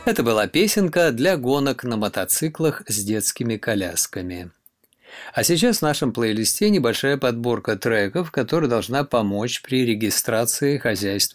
Это была песенка для гонок на мотоциклах с детскими колясками. А сейчас в нашем плейлисте небольшая подборка треков, которая должна помочь при регистрации хозяйства